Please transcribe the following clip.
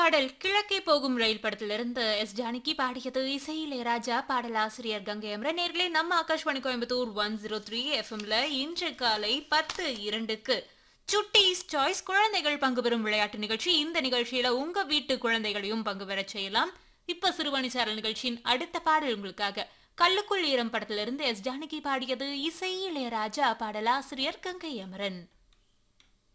பாடல் கிழக்கே போகும் ரயில் படத்திலிருந்து எஸ் ஜானகி பாடியது. இசை இளையராஜா, பாடலாசிரியர் கங்கை அமரன். நேர்களே, நம்ம ஆகாஷ்வாணி கோயம்புத்தூர் 103 எஃப்எம்ல இன்று காலை 10:02க்கு சுட்டீஸ் சாய்ஸ் குழந்தைகள் பங்கு பெறும் விளையாட்டு நிகழ்ச்சி. இந்த நிகழ்ச்சியில உங்க வீட்டு குழந்தைகளையும் பங்கு பெற செய்யலாம். இப்ப சிறுவணிச்சாரல் நிகழ்ச்சியின் அடுத்த பாடல் உங்களுக்காக. கல்லுக்குள் ஈரம் படத்திலிருந்து எஸ் ஜானகி பாடியது. இசை இளையராஜா, பாடலாசிரியர் கங்கை அமரன்.